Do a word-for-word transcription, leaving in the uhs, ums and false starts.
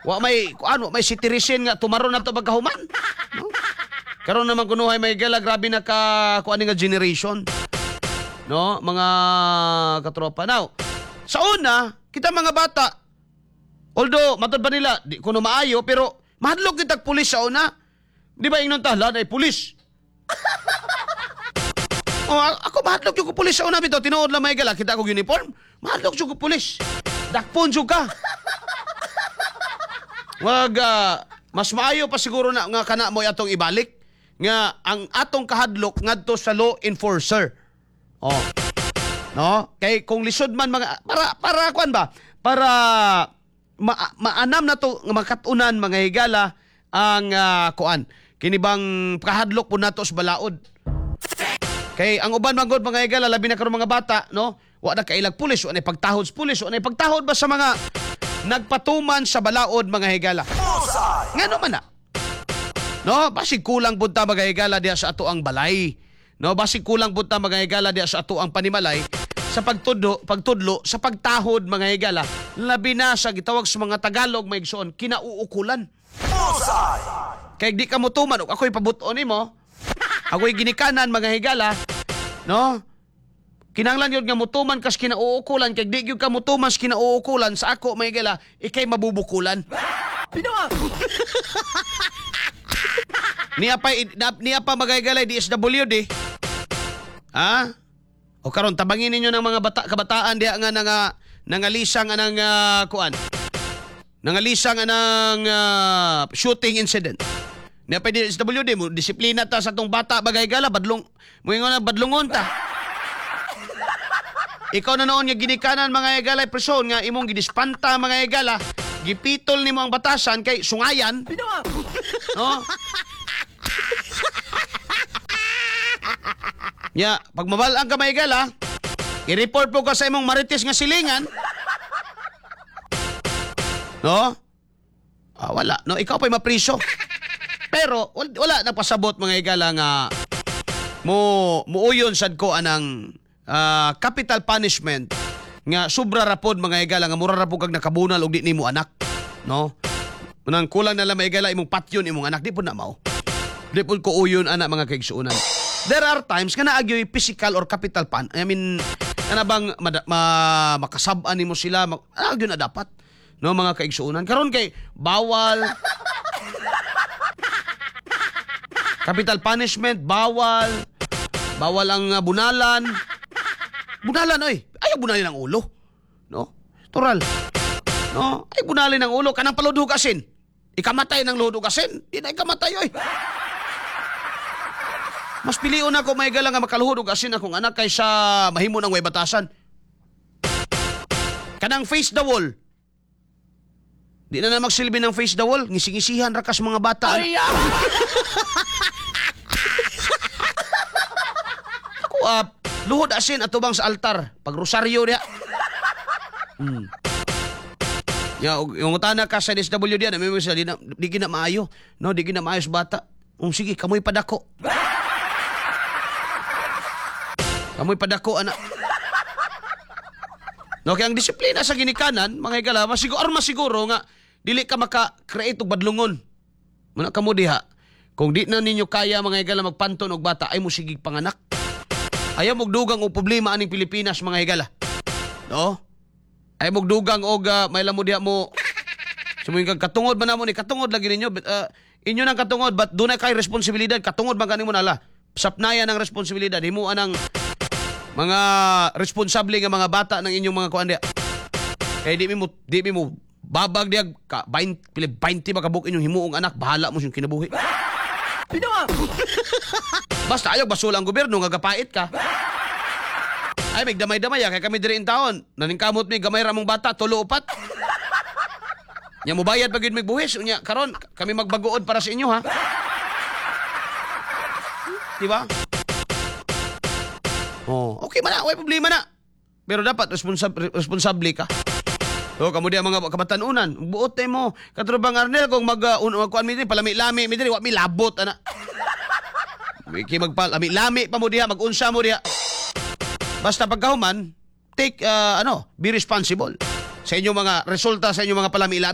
Wa may ano, may sitirisin nga tumaron na to pagkahuman. No? Karon naman kunuhay may gala grabe na ka kuan nga generation. No, mga katropa. Now, sa una, kita mga bata, although matod ba nila, di kuno maayo pero mahadlok kitag pulis sa una. Di ba ingnon tahlan ay pulis? Oh, ako mahadlok yung pulis sa una bitaw tinuod lang may gala kita ko uniform. Mahadlok yung pulis. Dakpon jud ka. Wag uh, mas maayo pa siguro na nga kana mo atong ibalik nga ang atong kahadlok ngadto sa law enforcer. Oh. No? Kay kung lisod man mga para para kuan ba? Para ma, maanam na to nga makatunan mga higala ang uh, kuan. Kini bang kahadlok po nato sa balaod. Kay ang uban manggod mga higala labi na karon mga bata, no? Wa na kailag pulis, wa na pagtahod sa pulis, wa na pagtahod ba sa mga nagpatuman sa balaod mga higala. Ngano man na? No, basig kulang pud ta mga higala diha sa ato ang balay. No, basig kulang pud ta mga higala diha sa ato ang panimalay sa pagtudlo, pagtudlo sa pagtahod mga higala. Labi na sa gitawag sa mga Tagalog may igsoon kinauukulan. Kay di ka mo tuman og ako'y pabuton nimo. Ako'y ginikanan mga higala, no? Kinanglan yun nga mutuman kas kinauukulan kay di gyud ka mutuman sa kinauukulan sa ako mga higala ikay mabubukulan. Pinawa. Niya pa niya pa mga higala D S W D. Ha? O karon tabangin ninyo ng mga bata kabataan diha nga nga nangalisang anang uh, kuan. Nangalisang anang uh, shooting incident. Niya pa D S W D mo disiplina ta sa tong bata bagay gala badlong mo ingon na badlongon ta. Ikaw na noon nga ginikanan mga higala prison nga imong gidispanta mga higala gipitol nimo ang batasan kay sungayan. Pinawa. No? Ya, pag mabalaan ka may gala, i-report po ka sa imong marites nga silingan. No? Ah, wala. No, ikaw pa'y mapriso. Pero, wala, wala napasabot mga higala nga mo muuyon sad ko anang uh, capital punishment nga sobra rapod mga higala nga mura rapod kag nakabunal og di nimo anak. No? Unang kulang na lang mga higala imong patyon imong anak. Di po na mao. Di po ko uyon anak mga kaigsuunan. There are times nga naagyoy physical or capital pan. I mean, ana bang ma, ma, makasab-an nimo sila, mag, naagyoy na dapat. No, mga kaigsuunan. Karon kay bawal capital punishment, bawal. Bawal ang uh, bunalan. Bunalan oy. Ayaw bunalin ang ulo. No? Tural. No? Ay bunalin ang ulo kanang paludhog asin. Ikamatay ng ludhog asin. Di na ikamatay oy. Mas pilion ako may gala nga makaluhod og asin akong anak kaysa mahimo ng way batasan. Kanang face the wall. Di na na magsilbi ng face the wall. Ngising-ngisihan ra kas mga bata. Ay, ah! Ako, uh, luhod asin atubang sa altar. Pag rosaryo niya. Hmm. Ya, yung utana ka sa D S W D, na may mga di, na, di gina maayo. No, di gina maayo sa bata. Um, sige, kamoy padako. Kamoy padako, anak. No, kaya ang disiplina sa ginikanan, mga higala, masiguro, or masiguro nga, dili ka maka-create og badlungon. Muna ka mo diha. Kung di na ninyo kaya, mga higala, magpanton og bata, ay mo sigig panganak. Ayaw mong dugang o problema aning Pilipinas, mga higala. No? Ayaw mong dugang og uh, may lamo diha mo, sumuhin kang katungod ba na mo ni, katungod lagi ninyo, uh, inyo nang katungod, but doon na kayo responsibilidad, katungod ba ganin mo nala? Sapnayan ang responsibilidad, himuan ang mga responsable nga mga bata ng inyong mga kuan dia. Kaya di mi mo di mi mo babag dia ka twenty ba kabuk inyong himuong anak, bahala mo siyang kinabuhi. Pinawa. Basta ayaw basula ang gobyerno nga gapait ka. Ay mig damay-damay kay kami diri in taon. Naningkamot mi gamay ra mong bata tulo upat. Nya mo bayad pag mig buhis unya karon kami magbaguod para sa inyo ha. Di ba? Oh, okay man na, way problema na. Pero dapat responsab- responsable ka. So, kamo diya mga kabatanunan, buot tay mo. Katrubang Arnel kung mag uh, un- kuan mi diri palami-lami mi diri wa mi labot ana. Miki magpalami-lami pa mo diha, mag-unsa mo diha. Basta pagkahuman, take uh, ano, be responsible sa inyong mga resulta sa inyong mga palami-lami.